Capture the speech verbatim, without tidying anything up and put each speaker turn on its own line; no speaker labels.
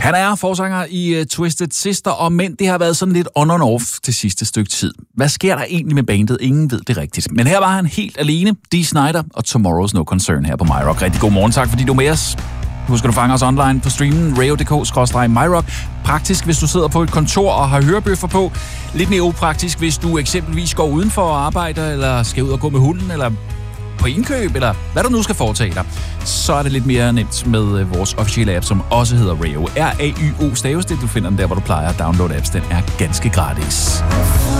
Han er forsanger i uh, Twisted Sister, og men det har været sådan lidt on and off til sidste stykke tid. Hvad sker der egentlig med bandet? Ingen ved det rigtigt. Men her var han helt alene, Dee Snider og Tomorrow's No Concern her på MyRock. Rigtig god morgen, tak fordi du er med os. Husk, du fanger os online på streamen radio punktum d k skråstreg myrock. Praktisk, hvis du sidder på et kontor og har hørebøffer på. Lidt mere upraktisk, hvis du eksempelvis går udenfor og arbejder, eller skal ud og gå med hunden, eller på indkøb, eller hvad du nu skal foretage dig. Så er det lidt mere nemt med vores officielle app, som også hedder Rayo. R A Y O staves det. Du finder den der, hvor du plejer at downloade apps. Den er ganske gratis.